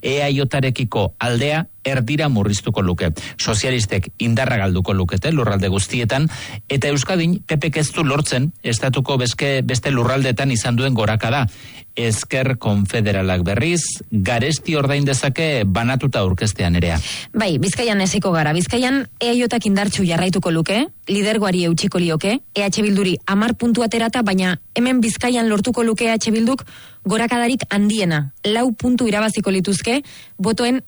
EAJarekiko aldea erdira murriztuko luke. Sozialistek indarra galduko lukete lurralde guztietan, eta Euskadin PPk ez du lortzen estatuko beste lurraldetan izan duen gorakada. Ezker konfederalak berriz, garesti ordain dezake banatuta aurkeztean Nerea. Bai, Bizkaian eziko gara. Bizkaian EAJak indartsu jarraituko luke, lidergoari eutsiko lioke, EH Bilduri 10 puntu aterata, baina hemen Bizkaian lortuko luke EH Bilduk gorakadarik handiena, 4 puntu irabaziko lituzke, botoen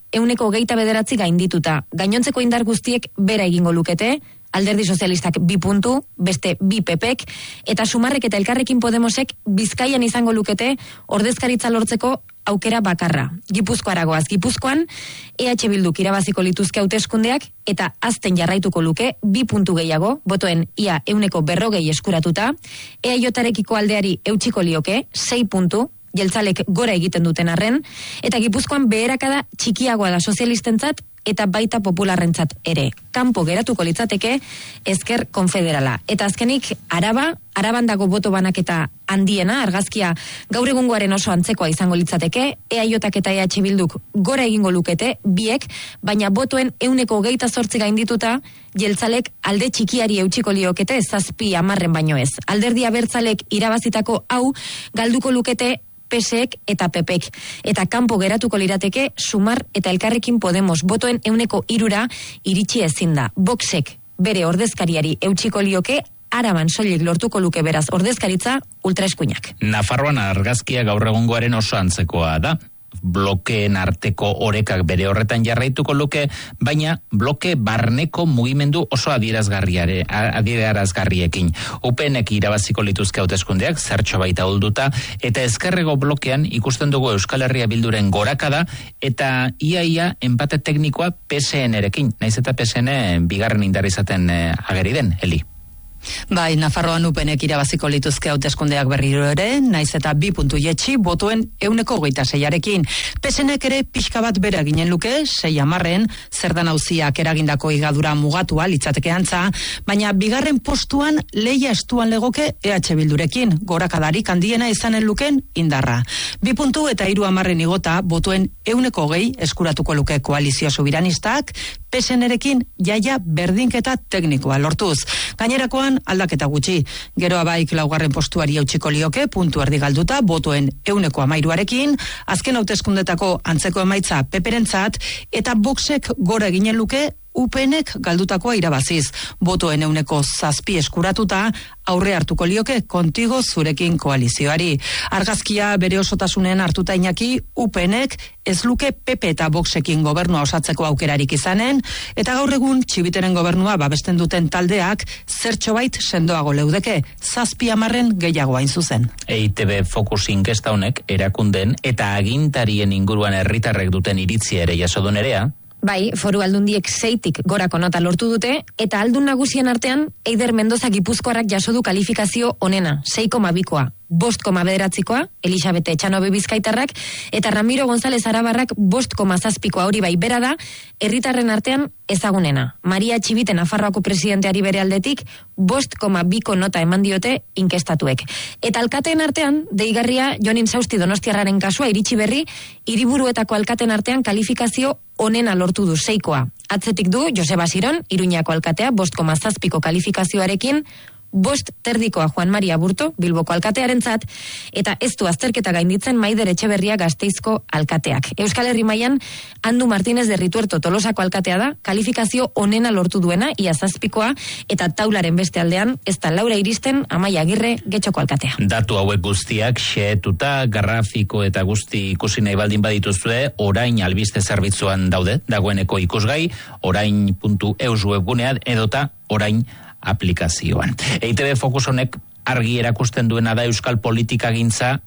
29 gaindituta. Gainontzeko indar guztiek bera egingo lukete, Alderdi Sozialistak 2 puntu, beste 2 PPek, eta Sumarrek eta Elkarrekin Podemosek Bizkaian izango lukete ordezkaritza lortzeko aukera bakarra. Gipuzkoaragoaz Gipuzkoan, EH Bilduk irabaziko lituzke hauteskundeak eta azten jarraituko luke 2 puntu gehiago, botoen ia 40 eskuratuta, EAJarekiko aldeari eutsiko lioke 6 puntu, jeltzalek gora egiten duten arren, eta Gipuzkoan beherakada txikiagoa da sozialistentzat eta baita popularrentzat ere. Kanpo geratuko litzateke Ezker konfederala. Eta azkenik Araban dago boto banaketa handiena, argazkia gaur egungoaren oso antzekoa izango litzateke, EAJak eta EH Bilduk gora egingo lukete, biek, baina botoen 28 gaindituta, jeltzalek alde txikiari eutsiko liokete 7-10 baino ez. Alderdi abertzalek irabazitako hau galduko lukete PSek eta PPek. Eta kanpo geratuko lirateke Sumar eta Elkarrekin Podemos botoen 3% iritsi ezin da. Voxek bere ordezkariari eutsiko lioke, Araban soilik lortuko luke beraz ordezkaritza ultraeskuinak. Nafarroan argazkia gaur egungoaren oso antzekoa da. Blokeen arteko orekak bere horretan jarraituko luke, baina bloke barneko mugimendu oso adierazgarriekin. UPNek irabaziko lituzke hauteskundeak, zertxo baita ulduta, eta ezkerrego blokean ikusten dugu Euskal Herria Bilduren gorakada, eta iaia enpate teknikoa PSN-erekin, naiz eta PSN bigarren indar izaten ageri den, Eli. Bai, Nafarroan UPNek irabaziko lituzke hauteskundeak berriro ere, naiz eta 2 puntu jetxi botoen 26arekin. PSNek ere pixka bat bera ginen luke, 6-10, zerdan auziak eragindako higadura mugatua litzateke antza, baina bigarren postuan lehia estuan legoke EH Bildurekin, gorakadarik handiena izanen luken indarra. 2 puntu eta 3-10 igota botoen 20 eskuratuko luke koalizio sobiranistak, PSN-erekin jaia berdinketa teknikoa lortuz. Gainerakoan aldaketa gutxi. Geroa baik 4. postuari eutsiko lioke, puntu erdi galduta, botoen 13arekin, azken hauteskundetako antzeko emaitza peperentzat, eta Voxek gora eginen luke UPNek galdutakoa irabaziz. Botoen 7 eskuratuta, aurre hartuko lioke kontigo zurekin koalizioari. Argazkia bere osotasunen hartuta inaki, UPNek ez luke PP eta Voxekin gobernua osatzeko aukerarik izanen, eta gaur egun Txibiteren gobernua babesten duten taldeak zertxobait sendoago leudeke, 7-10 gehiago hain zuzen. EITB Focus inkesta honek erakundeen eta agintarien inguruan herritarrek duten iritzia ere jaso du Nerea. Bai, Foru Aldundiek 6tik gorako nota lortu dute, eta aldun nagusien artean Eider Mendoza Gipuzkoarrak jaso du kalifikazio onena, 6,2koa. 5,9koa, Elisabete Etxanobe Bizkaitarrak, eta Ramiro González Arabarrak 5,7koa, hori bai bera da, herritarren artean ezagunena. Maria Txibite Nafarroako presidenteari bere aldetik 5,2ko nota eman diote inkestatuek. Eta alkateen artean, deigarria Jon Insausti Donostiarraren kasua iritsi berri, hiriburuetako alkateen artean kalifikazio onena lortu du 6koa. Atzetik du Joseba Siron, Iruñako alkatea 5,7ko kalifikazioarekin, 5,3koa Juan Maria Burto, Bilboko alkatearentzat, eta ez du azterketa gainditzen Maider Etxeberria Gasteizko alkateak. Euskal Herri mailan Andu Martínez de Rituerto Tolosako alkatea da, kalifikazio onena lortu duena, ia 7koa, eta taularen beste aldean, ez da Laura Iristen, Amaia Agirre, Getxoko alkatea. Datu hauek guztiak xehetuta, grafiko eta guzti ikusi nahi baldin badituzue, orain albiste zerbitzuan daude, dagoeneko ikusgai, orain.eus webgunean, edota orain aplikazioan. EITB Focus honek argi erakusten duena da euskal politikagintza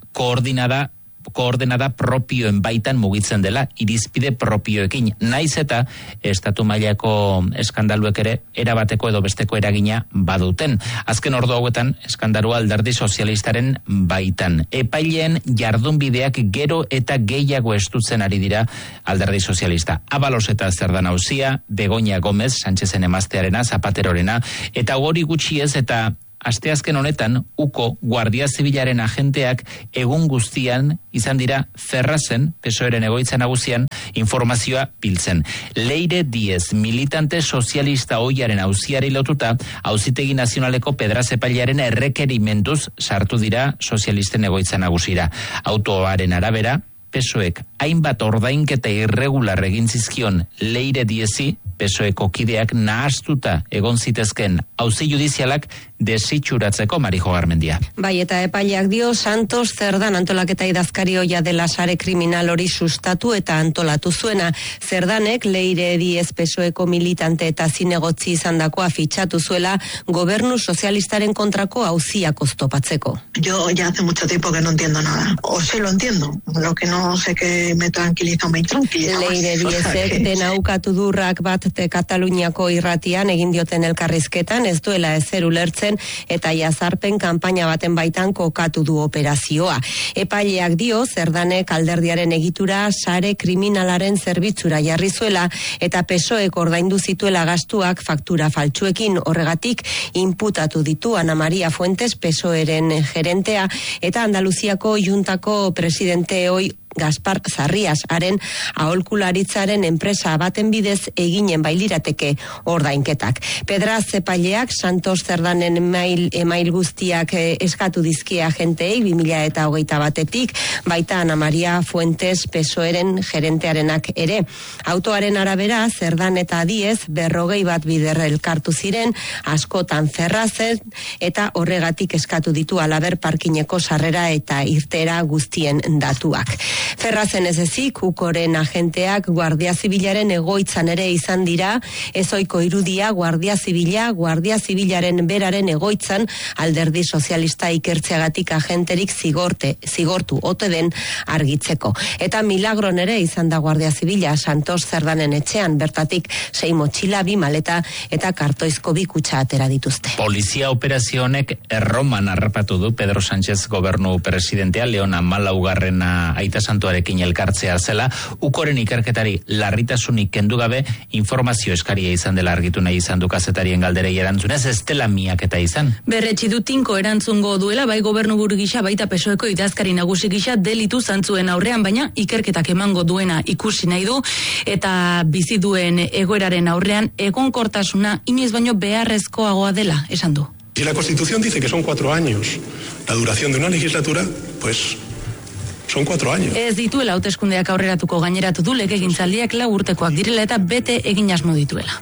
koordenada propioen baitan mugitzen dela, irizpide propioekin, naiz eta estatu mailako eskandaluek ere erabateko edo besteko eragina baduten. Azken ordu hauetan eskandalua Alderdi Sozialistaren baitan. Epaileen jardunbideak gero eta gehiago estutzen ari dira Alderdi Sozialista. Abalos eta Zerdan Auzia, Begoña Gómez, Sánchezen emaztearena, Zapaterorena, eta hori gutxi ez eta asteazken honetan, uko Guardia Zibilaren agenteak egun guztian izan dira Ferrazen, PSOEren egoitza nagusian, informazioa biltzen. Leire Diez, militante sozialista ohiaren auziari lotuta, Auzitegi Nazionaleko Pedraz epailearen errekerimentuz sartu dira sozialisten egoitza nagusira. Autoaren arabera, PSOEk hainbat ordainketa irregular egin zizkion Leire Diezi, PSOEko kideak nahastuta egon zitezken auzi judizialak desitxuratzeko, Marijo Garmendia. Bai, eta epaileak dio Santos Zerdan antolaketa idazkari ohia dela sare kriminal hori sustatu eta antolatu zuena. Zerdanek Leire Diez PSOEko militante eta zinegotzi izandakoa fitxatu zuela gobernu sozialistaren kontrako auziak oztopatzeko. Yo ya hace mucho tiempo que no entiendo nada. O sí lo entiendo. Lo que no sé que me tranquiliza o me intranquiliza. Leire Diezek dena ukatu durrak bat Kataluniako irratian egin dioten elkarrizketan, ez duela ezer ulertzen eta jazarpen kanpaina baten baitan kokatu du operazioa. Epaileak dio Zerdanek alderdiaren egitura sare kriminalaren zerbitzura jarri zuela eta PSOEk ordaindu zituela gastuak faktura faltsuekin, horregatik inputatu ditu Ana Maria Fuentes PSOEren gerentea eta Andaluziako juntako presidente hoi Gaspar Zarrias haren aholkularitzaren enpresa baten bidez eginen bailirateke ordainketak. Pedraz epaileak Santos Zerdanen email guztiak eskatu dizkie agenteei 2021etik, baita Ana Maria Fuentes PSOEren gerentearenak ere. Autoaren arabera Zerdan eta Diez 40 bat bider elkartu ziren, askotan Ferrazen, eta horregatik eskatu ditu Alaber parkineko sarrera eta irtera guztien datuak. Ferrazen ez ezik, ukoren agenteak Guardia Zibilaren egoitzan ere izan dira, ezoiko irudia Guardia Zibilaren beraren egoitzan alderdi sozialista ikertzeagatik agenterik zigortu ote den argitzeko. Eta milagron ere izan da Guardia Zibila Santos Zerdanen etxean, bertatik 6 motxila, 2 maleta eta kartoizko 2 kutxa atera dituzte. Polizia operazio honek Erroman harrapatu du Pedro Sánchez gobernu presidentea, Leona Malaugarrena aita santuarekin elkartzea zela, ukoren ikerketari larritasunik kendu gabe informazio eskaria izan dela argitu nahi izan du kazetarien galderei erantzunez, ez dela miaketa izan. Berretsi du tinko erantzungo duela, bai gobernuburu gisa, baita PSOEko idazkari nagusi gisa delitu zantzuen aurrean, baina ikerketak emango duena ikusi nahi du, eta bizi duen egoeraren aurrean egonkortasuna inoiz baino beharrezkoagoa dela, esan du. Si la Constitución dice que son 4 años la duración de una legislatura, pues son 4 años. Ez dituela hauteskundeak aurreratuko, gaineratu du legegintzaldiak 4 urtekoak direla eta bete egin asmo dituela.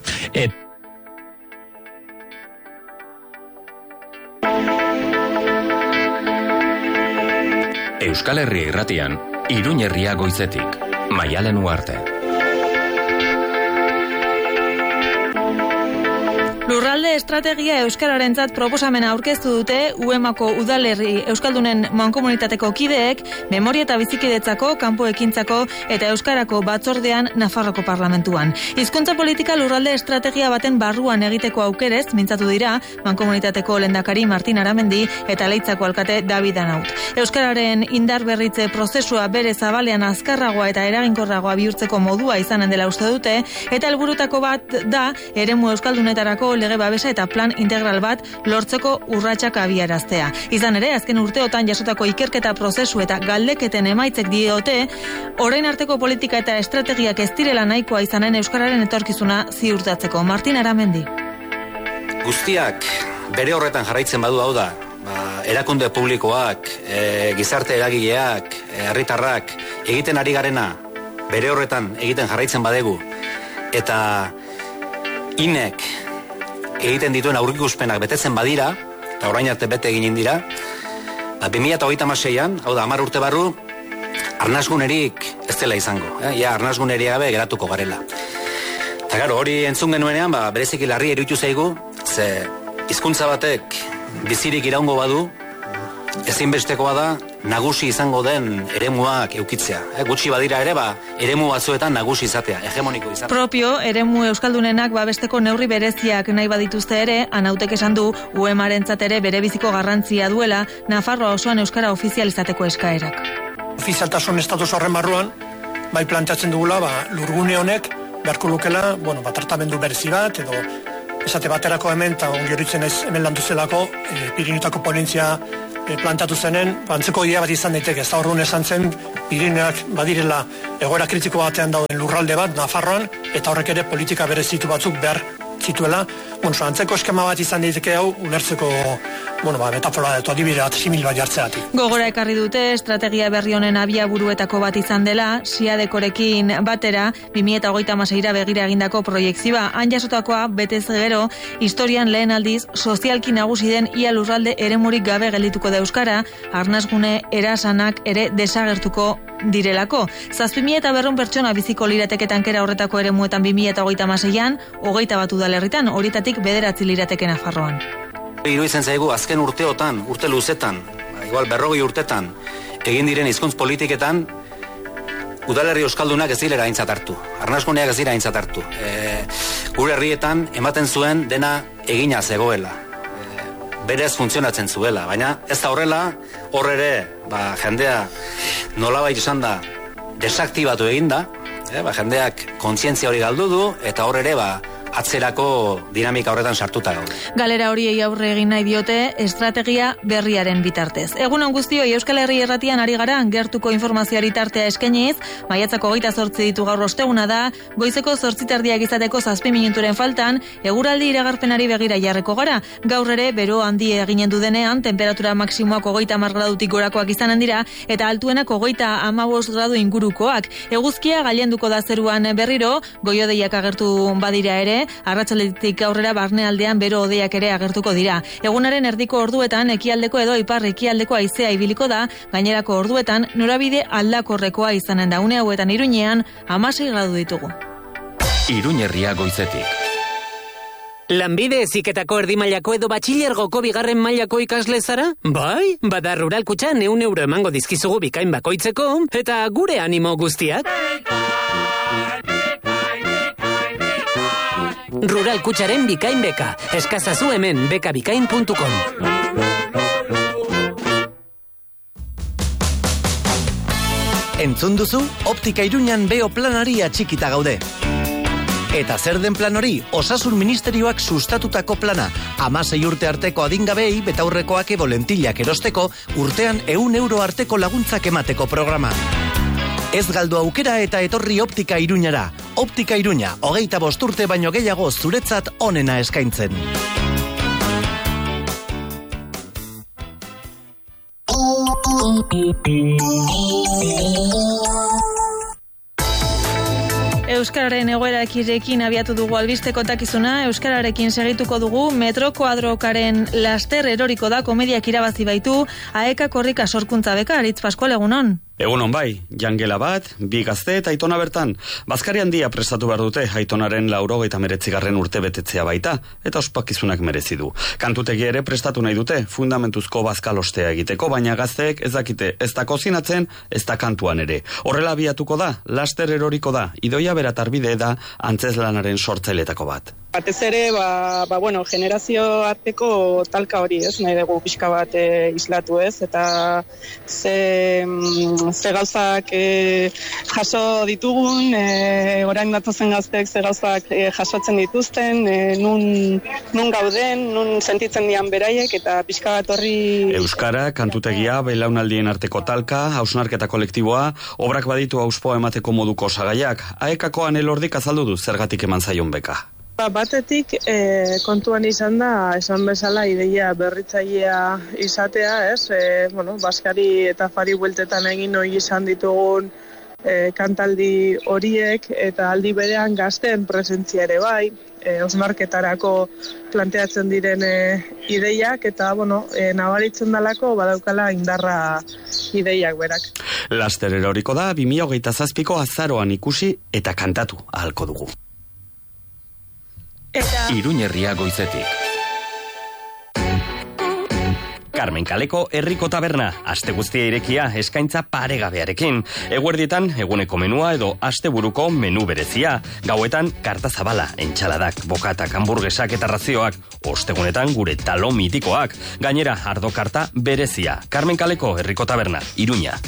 Euskal Herria irratian, Iruñ herria goizetik, Maialen Ugarte. Lurralde estrategia euskararentzat proposamena aurkeztu dute UEMako udalerri euskaldunen mankomunitateko kideek memoria eta bizikidetzako, kanpo ekintzako eta euskarako batzordean Nafarroko parlamentuan. Hizkuntza politika lurralde estrategia baten barruan egiteko aukerez mintzatu dira mankomunitateko lehendakari Martin Aramendi eta Leitzako alkate David Anaut. Euskararen indar berritze prozesua bere zabalean azkarragoa eta eraginkorragoa bihurtzeko modua izanen dela uste dute, eta helburutako bat da eremu euskaldunetarako lege babesa eta plan integral bat lortzeko urratsak abiaraztea. Izan ere, azken urteotan jasotako ikerketa prozesu eta galdeketen emaitzek diote, orain arteko politika eta estrategiak ez direla nahikoa izanen euskararen etorkizuna ziurtatzeko. Martin Aramendi. Guztiak bere horretan jarraitzen badu, hau da, erakunde publikoak, gizarte eragileak, herritarrak egiten ari garena bere horretan egiten jarraitzen badegu, eta inek egiten dituen aurrikuspenak betetzen badira, eta orain arte bete egin dira, 2026an, hau da 10 urte barru, arnasgunerik ez dela izango. Ja, arnasguneria gabe geratuko garela. Eta gero, hori entzun genuenean, bereziki larri iruditu zaigu, ze hizkuntza batek bizirik iraungo badu, ezinbestekoa da nagusi izango den eremuak eukitzea. Gutxi badira ere, eremu batzuetan nagusi izatea, hegemoniko izatea. Propio, eremu euskaldunenak babesteko neurri bereziak nahi badituzte ere, Anautek esan du, UEMarentzat ere bere biziko garrantzia duela, Nafarroa osoan euskara ofizializateko eskaerak. Ofizialtasun estatus horren barruan, planteatzen dugula, lurgune honek beharko lukela, tratamendu berezi bat, edo esate baterako hemen, eta ongi horitzen ez hemen landu zelako, Pirinotako ponentzia plantatu zenen, antzeko idea bat izan daiteke, ez da horren esan zen, Pirineoak badirela egoera kritiko batean dauden lurralde bat, Nafarroan, eta horrek ere politika berezitu batzuk behar zituela. Antzeko eskema bat izan daiteke hau, ulertzeko, metafora eta adibide bat, simil bat jartzeatik. Gogora ekarri dute, estrategia berri honen abiaburuetako bat izan dela, SIADekorekin batera, 2026ra begira egindako proiektzioa. Han jasotakoa, betez gero, historian lehen aldiz, sozialki nagusi den ia lurralde eremurik gabe geldituko da euskara, arnasgune erasanak ere desagertuko direlako. 7.200 pertsona biziko lirateke tankera horretako eremuetan 2026an, 21 udalerritan, horietatik 9 lirateke Nafarroan. Iruditzen zaigu azken urteotan, urte luzetan, igual 40 urtetan, egin diren hizkuntz politiketan, udalerri euskaldunak ez direla aintzat hartu, arnasguneak ez dira aintzat hartu. Gure herrietan ematen zuen dena egina zegoela, berez funtzionatzen zuela, baina ez da horrela, hor ere, jendea nolabait esan da, desaktibatu eginda, jendeak kontzientzia hori galdu du, eta hor ere, atzerako dinamika horretan sartuta gaude. Galera horiei aurre egin nahi diote estrategia berriaren bitartez. Egunon guztioi Euskal Herri Irratian ari gara gertuko informazioari tartea eskainiz, maiatzako 28 ditu gaur osteguna da, goizeko 8:30 izateko 7 minuturen faltan, eguraldi iragarpenari begira jarreko gara. Gaur ere bero handi eginen du denean, temperatura maksimoak 30 gradutik gorakoak izanen dira, eta altuenak 35 gradu ingurukoak. Eguzkia gailenduko da zeruan berriro, goiodeiak agertu badira ere, arratsaldetik aurrera barnealdean bero hodeiak ere agertuko dira. Egunaren erdiko orduetan ekialdeko edo ipar ekialdeko haizea ibiliko da, gainerako orduetan norabide aldakorrekoa izanen da. Une hauetan Iruñean 16 gradu ditugu. Iruñerria goizetik. Lanbide heziketako erdimailako edo batxilergoko 2. mailako ikasle zara? Bai, bada Rural Kutxan 100 euro emango dizkizugu bikain bakoitzeko, eta gure animo guztiak. Rural Kutxaren bikain beka. Eskazazu hemen bekabikain.com. Entzun duzu, Optika Iruñan beo planari atxikita gaude. Eta zer den plan hori? Osasun Ministerioak sustatutako plana. 16 urte arteko adingabei betaurrekoak bolentillak erosteko, urtean 100 euro arteko laguntzak emateko programa. Ez galdu aukera eta etorri Optika Iruñara. Optika Iruña, 25 urte baino gehiago zuretzat onena eskaintzen. Euskararen egoerakirekin abiatu dugu albiste kontakizuna, euskararekin segituko dugu, Metro Kuadrokaren laster eroriko da komediak irabazi baitu, AEK Korrika sorkuntza beka, Aritz Pascual, egunon. Egunon bai, jangela bat, 2 gazte eta Aitona bertan. Bazkari handia prestatu behar dute Aitonaren 89. urte betetzea baita, eta ospakizunak merezi du. Kantutegi ere prestatu nahi dute, fundamentuzko bazkalostea egiteko, baina gazteek ez dakite, ez da kozinatzen, ez da kantuan ere. Horrela abiatuko da, laster eroriko da, Idoia Beratarbide da antzezlanaren sortzailetako bat. Batez ere, generazio arteko talka hori, ez, nahi dugu pixka bat islatu, ez, eta ze gauzak jaso ditugun, orain datozen gazteek ze gauzak jasotzen dituzten, nun gauden, nun sentitzen dian beraiek, eta pixka bat horri... Euskara, kantutegia, belaunaldien arteko talka, hausnarketa kolektiboa, obrak baditu auspoa emateko moduko osagaiak, AEK-ko Elordik azaldu du zergatik eman zaion beka. Batetik kontuan izan da, esan bezala ideia berritzailea izatea, ez? Baskari eta Fari bueltetan egin hori izan ditugun kantaldi horiek, eta aldi berean gazten presentzia ere bai, osmarketarako planteatzen diren ideiak, eta nabaritzen dalako badaukala indarra ideiak berak. Laster eroriko da, 2027ko azaroan ikusi eta kantatu ahalko dugu. Iruñerria goizetik. Carmen Kaleko herriko taberna, aste guztia irekia eskaintza paregabearekin. Eguerdietan eguneko menua edo asteburuko menu berezia. Gauetan karta zabala, entxaladak, bokatak, hamburguesak eta razioak. Ostegunetan gure talo mitikoak. Gainera, ardo karta berezia. Carmen Kaleko herriko taberna, Iruña.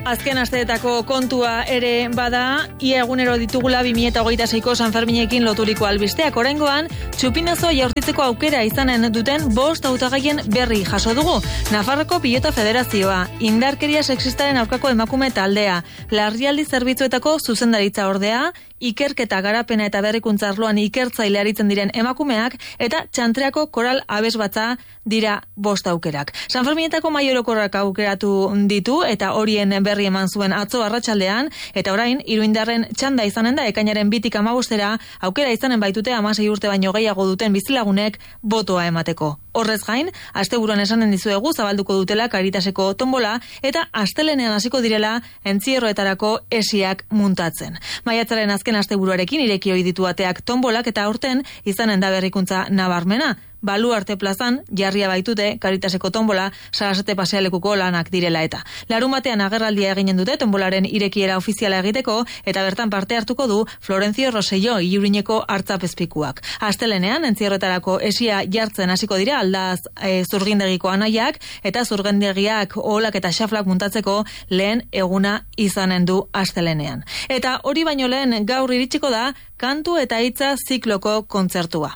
Azken asteetako kontua ere bada, ia egunero ditugula 2026ko Sanferminekin loturiko albisteak. Oraingoan, txupinazo jaurtitzeko aukera izanen duten 5 hautagaien berri jaso dugu. Nafarroko Pilota Federazioa, indarkeria sexistaren aurkako emakume taldea, larrialdi zerbitzuetako zuzendaritza ordea, ikerketa garapena eta berrikuntza arloan ikertzaile aritzen diren emakumeak eta Txantreako koral abesbatza dira 5 aukerak. Sanferminetako mahai orokorrak aukeratu ditu eta horien berri eman zuen atzo arratsaldean eta orain Iruindarren txanda izanen da ekainaren 2tik 15era aukera izanen baitute 16 urte baino gehiago duten bizilagunek botoa emateko. Horrez gain, asteburuan esanen dizuegu zabalduko dutela Caritaseko tombola eta astelenean hasiko direla entzierroetarako esiak muntatzen. Maiatzaren azken asteburuarekin ireki ohi ditu ateak tombolak eta aurten izanen da berrikuntza nabarmena. Baluarte plazan jarria baitute Caritaseko tombola Sarasate pasealekuko lanak direla eta. Larunbatean agerraldia eginen dute tombolaren irekiera ofiziala egiteko eta bertan parte hartuko du Florencio Rosello Iruñeko hartzapezpikuak. Astelenean entzierroetarako esia jartzen hasiko dira Aldaz zurgindegiko anaiak eta zurgindegiak oholak eta xaflak muntatzeko lehen eguna izanen du astelenean. Eta hori baino lehen gaur iritsiko da kantu eta hitza zikloko kontzertua.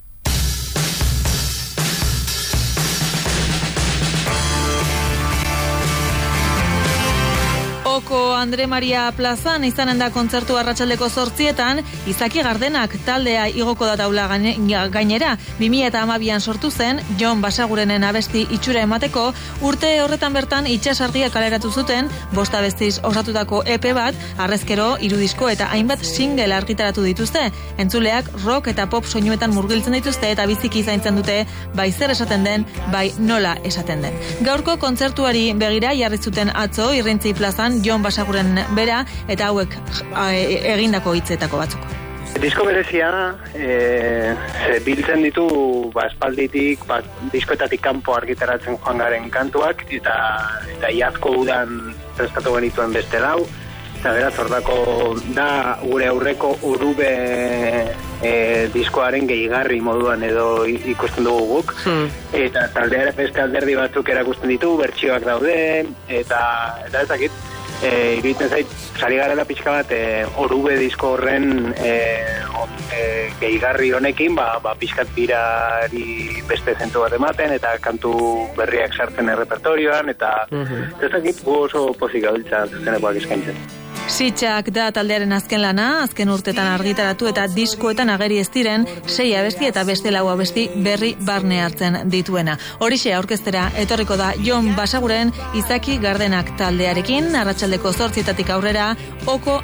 Oko Andre Maria plazan izanen da kontzertu arratsaldeko 8etan, Izaki Gardenak taldea igoko da taula gainera. 2012an sortu zen, Jon Basagurenen abesti itxura emateko, urte horretan bertan itsasargia kaleratu zuten, 5 abestiz osatutako EP bat, harrezkero 3 disko eta hainbat single argitaratu dituzte. Entzuleak rock eta pop soinuetan murgiltzen dituzte eta biziki zaintzen dute bai zer esaten den, bai nola esaten den. Gaurko kontzertuari begira jarri zuten atzo Irrintzi plazan Jon Basaguren bera eta hauek egindako hitzetako batzuk. Disko berezia biltzen ditu espalditik, diskoetatik kanpo argitaratzen joan garen kantuak eta iazko udan prestatu genituen beste lau eta beraz hordako da gure aurreko urrube diskoaren gehigarri moduan edo ikusten dugu guk eta taldeare beste alderdi batzuk erakusten ditu, bertsioak daude eta ezakit iruditzen zait, sari garela pixka bat orube disko horren gehigarri honekin pixkat birari beste zentu bat ematen eta kantu berriak sartzen errepertorioan eta ezakit gu oso pozik gabiltza zenekoak eskaintzen. Sitxak da taldearen azken lana, azken urtetan argitaratu eta diskoetan ageri ez diren 6 abesti eta beste 4 abesti berri barne hartzen dituena. Horixe aurkeztera etorriko da Jon Basaguren Izaki Gardenak taldearekin, arratsaldeko 8etatik aurrera, Oko